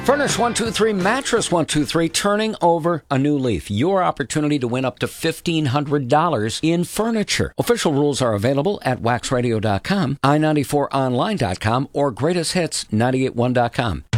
Furnish 123, Mattress 123, turning over a new leaf. Your opportunity to win up to $1,500 in furniture. Official rules are available at waxradio.com, i94online.com, or greatesthits981.com.